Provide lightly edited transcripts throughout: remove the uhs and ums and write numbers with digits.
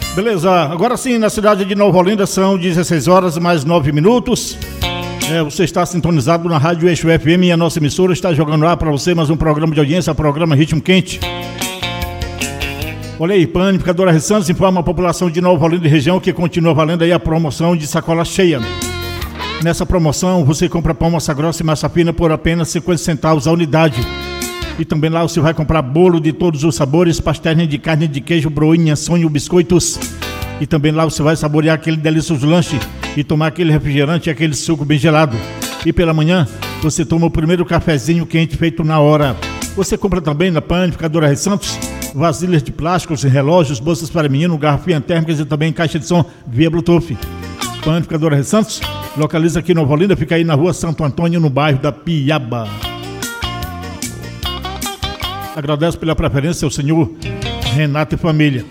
Beleza, agora sim, na cidade de Nova Olinda são 16 horas mais 9 minutos. Você está sintonizado na Rádio Eixo FM e a nossa emissora está jogando lá para você mais um programa de audiência, programa Ritmo Quente. Olha aí, Panificadora Santos informa a população de Nova Olinda e região que continua valendo aí a promoção de sacola cheia. Nessa promoção você compra pão massa grossa e massa fina por apenas 50 centavos a unidade. E também lá você vai comprar bolo de todos os sabores, pastéis de carne, de queijo, broinha, sonho, biscoitos. E também lá você vai saborear aquele delicioso lanche e tomar aquele refrigerante e aquele suco bem gelado. E pela manhã você toma o primeiro cafezinho quente feito na hora. Você compra também na Panificadora Santos vasilhas de plásticos, relógios, bolsas para menino, garrafinhas térmicas e também caixa de som via Bluetooth. Panificadora Santos localiza aqui em Nova Olinda, fica aí na rua Santo Antônio, no bairro da Piaba. Agradeço pela preferência ao senhor Renato e família.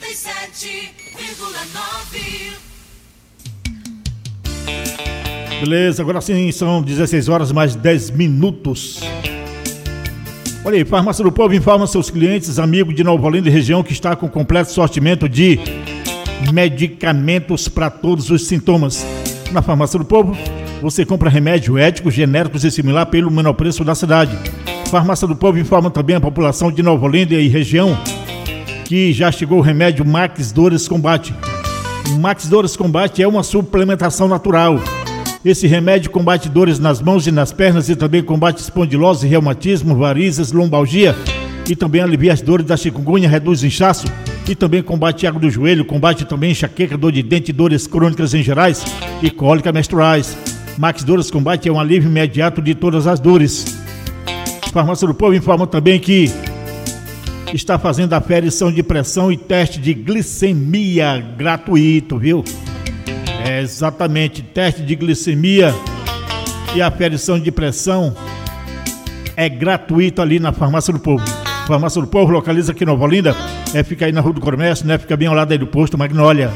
87,9. Beleza, agora sim são 16 horas mais 10 minutos. Olha aí, Farmácia do Povo informa seus clientes, amigos de Nova Olinda e região que está com completo sortimento de medicamentos para todos os sintomas. Na Farmácia do Povo você compra remédio éticos, genéricos e similar pelo menor preço da cidade. Farmácia do Povo informa também a população de Nova Olinda e região que já chegou o remédio Max Dores Combate. O Max Dores Combate é uma suplementação natural. Esse remédio combate dores nas mãos e nas pernas e também combate espondilose, reumatismo, varizes, lombalgia e também alivia as dores da chikungunya, reduz o inchaço e também combate água do joelho, combate também enxaqueca, dor de dente, dores crônicas em gerais e cólica menstruais. Max Dores Combate é um alívio imediato de todas as dores. Farmácia do Povo informa também que está fazendo aferição de pressão e teste de glicemia gratuito, viu? Exatamente, teste de glicemia e aferição de pressão é gratuito ali na Farmácia do Povo. Farmácia do Povo localiza aqui em Nova Olinda, fica aí na Rua do Comércio, né? Fica bem ao lado aí do posto Magnólia.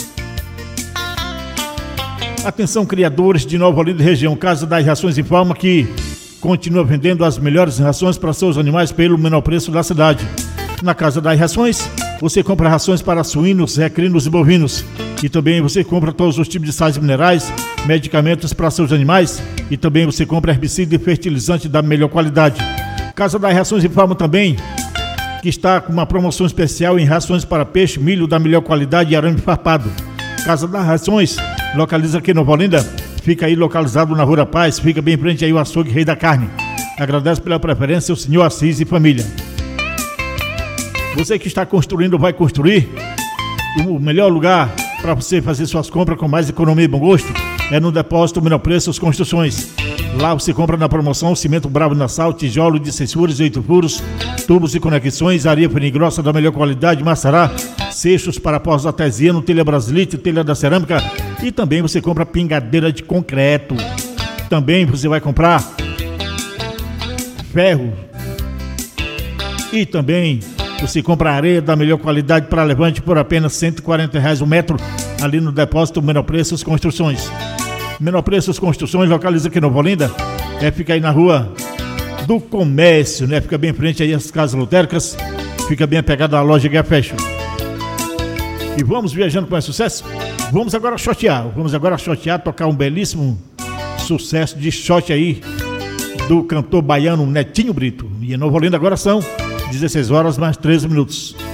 Atenção, criadores de Nova Olinda e região, Casa das Rações informa que continua vendendo as melhores rações para seus animais pelo menor preço da cidade. Na Casa das Rações, você compra rações para suínos, equinos e bovinos. E também você compra todos os tipos de sais minerais, medicamentos para seus animais. E também você compra herbicida e fertilizante da melhor qualidade. Casa das Rações informa também que está com uma promoção especial em rações para peixe, milho da melhor qualidade e arame farpado. Casa das Rações localiza aqui em Nova Olinda. Fica aí localizado na Rua da Paz, fica bem em frente aí o açougue Rei da Carne. Agradeço pela preferência o senhor Assis e família. Você que está construindo, vai construir, o melhor lugar para você fazer suas compras com mais economia e bom gosto é no Depósito Menor Preço Construções. Lá você compra na promoção cimento Bravo Nassau, tijolo de 6 furos e 8 furos, tubos e conexões, areia fina e grossa da melhor qualidade, maçará, seixos para pós artesiano, telha brasilite, telha da cerâmica e também você compra pingadeira de concreto. Também você vai comprar ferro e também você compra areia da melhor qualidade para levante por apenas R$140 o metro ali no Depósito Menor Preços Construções. Menor Preços Construções localiza aqui em Nova Olinda, fica aí na Rua do Comércio, né? Fica bem em frente aí às casas lotéricas, fica bem apegado à loja Guia Fashion. E vamos viajando com mais sucesso? Vamos agora shortear, tocar um belíssimo sucesso de short aí do cantor baiano Netinho Brito. E em Nova Olinda agora são 16 horas mais 13 minutos.